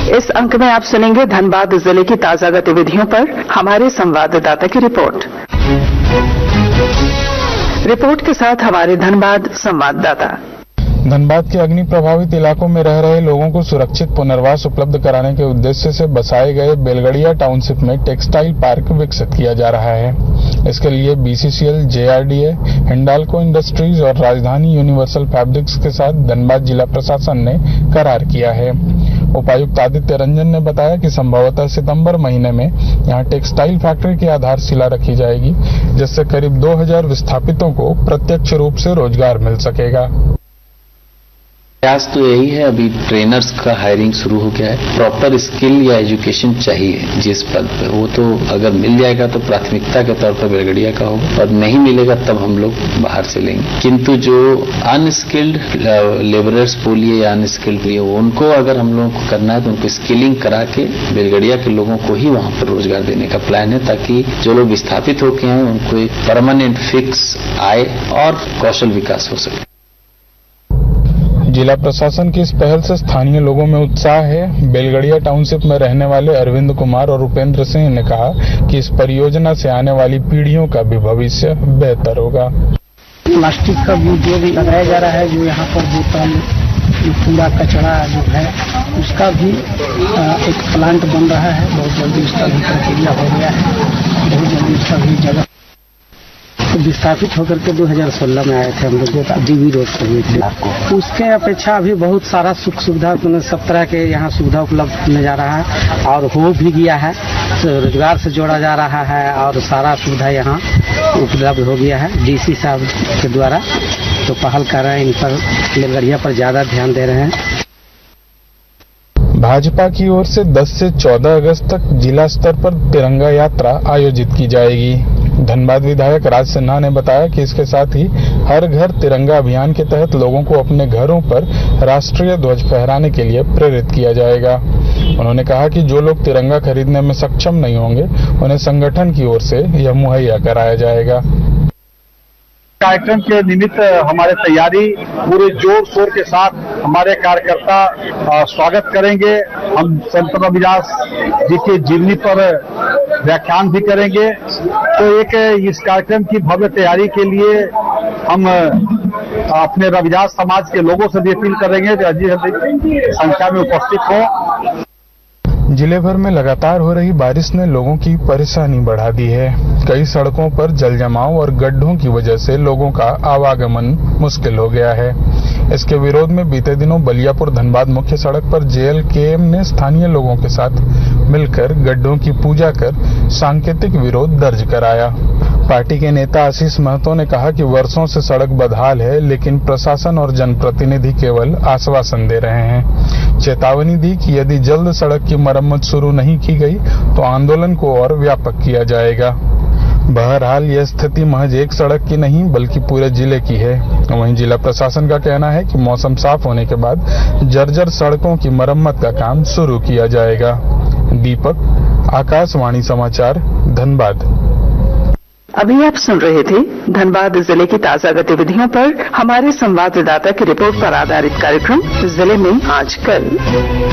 इस अंक में आप सुनेंगे धनबाद जिले की ताजा गतिविधियों पर हमारे संवाददाता की रिपोर्ट के साथ हमारे धनबाद संवाददाता। धनबाद के अग्नि प्रभावित इलाकों में रह रहे लोगों को सुरक्षित पुनर्वास उपलब्ध कराने के उद्देश्य से बसाए गए बेलगड़िया टाउनशिप में टेक्सटाइल पार्क विकसित किया जा रहा है। इसके लिए BCCL, JRDA, हिंडाल्को इंडस्ट्रीज और राजधानी यूनिवर्सल फैब्रिक्स के साथ धनबाद जिला प्रशासन ने करार किया है। उपायुक्त आदित्य रंजन ने बताया कि संभवतः सितंबर महीने में यहां टेक्सटाइल फैक्ट्री की आधारशिला रखी जाएगी, जिससे करीब 2000 विस्थापितों को प्रत्यक्ष रूप से रोजगार मिल सकेगा। प्रयास तो यही है, अभी ट्रेनर्स का हायरिंग शुरू हो गया है। प्रॉपर स्किल या एजुकेशन चाहिए जिस पद पे, वो तो अगर मिल जाएगा तो प्राथमिकता के तौर पर बेलगड़िया का होगा, और नहीं मिलेगा तब हम लोग बाहर से लेंगे। किंतु जो अनस्किल्ड लेबरर्स बोलिए या अनस्किल्ड बोलिए, उनको अगर हम लोगों को करना है तो उनको स्किलिंग करा के बेलगड़िया के लोगों को ही वहां पर रोजगार देने का प्लान है, ताकि जो लोग विस्थापित होके हैं उनको एक परमानेंट फिक्स आय और कौशल विकास हो सके। जिला प्रशासन की इस पहल से स्थानीय लोगों में उत्साह है। बेलगड़िया टाउनशिप में रहने वाले अरविंद कुमार और उपेंद्र सिंह ने कहा कि इस परियोजना से आने वाली पीढ़ियों का भी भविष्य बेहतर होगा। प्लास्टिक का भी उद्योग लगाया जा रहा है, जो यहाँ पर बोतल, कूड़ा कचरा जो है उसका भी एक प्लांट बन रहा है। बहुत जल्दी उसका भी प्रक्रिया हो गया है, बहुत जल्दी उसका भी जगह विस्थापित होकर के 2016 में आए थे हम लोग, DB रोड पर हुए थे। उसके अपेक्षा अभी बहुत सारा सुख सुविधा, सब तरह के यहाँ सुविधा उपलब्ध होने जा रहा है और हो भी गया है। रोजगार से जोड़ा जा रहा है और सारा सुविधा यहाँ उपलब्ध हो गया है DC साहब के द्वारा। तो पहल कर रहे हैं, इन पर बेलगड़िया पर ज्यादा ध्यान दे रहे हैं। भाजपा की ओर से 10 से 14 अगस्त तक जिला स्तर पर तिरंगा यात्रा आयोजित की जाएगी। धनबाद विधायक राज सिन्हा ने बताया कि इसके साथ ही हर घर तिरंगा अभियान के तहत लोगों को अपने घरों पर राष्ट्रीय ध्वज फहराने के लिए प्रेरित किया जाएगा। उन्होंने कहा कि जो लोग तिरंगा खरीदने में सक्षम नहीं होंगे, उन्हें संगठन की ओर से यह मुहैया कराया जाएगा। कार्यक्रम के निमित्त हमारे तैयारी पूरे जोर शोर के साथ हमारे कार्यकर्ता स्वागत करेंगे। हम संत रविदास जी की जीवनी पर व्याख्यान भी करेंगे। तो एक इस कार्यक्रम की भव्य तैयारी के लिए हम अपने रविदास समाज के लोगों से भी अपील करेंगे कि अधिक संख्या में उपस्थित हो। जिले भर में लगातार हो रही बारिश ने लोगों की परेशानी बढ़ा दी है। कई सड़कों पर जल जमाव और गड्ढों की वजह से लोगों का आवागमन मुश्किल हो गया है। इसके विरोध में बीते दिनों बलियापुर धनबाद मुख्य सड़क पर JLKM ने स्थानीय लोगों के साथ मिलकर गड्ढों की पूजा कर सांकेतिक विरोध दर्ज कराया। पार्टी के नेता आशीष महतो ने कहा कि वर्षों से सड़क बदहाल है, लेकिन प्रशासन और जनप्रतिनिधि केवल आश्वासन दे रहे हैं। चेतावनी दी कि यदि जल्द सड़क की मरम्मत शुरू नहीं की गई तो आंदोलन को और व्यापक किया जाएगा। बहरहाल यह स्थिति महज एक सड़क की नहीं बल्कि पूरे जिले की है। वहीं जिला प्रशासन का कहना है कि मौसम साफ होने के बाद जर्जर सड़कों की मरम्मत का काम शुरू किया जाएगा। दीपक, आकाशवाणी समाचार, धनबाद। अभी आप सुन रहे थे धनबाद जिले की ताजा गतिविधियों पर हमारे संवाददाता की रिपोर्ट पर आधारित कार्यक्रम जिले में आज कल।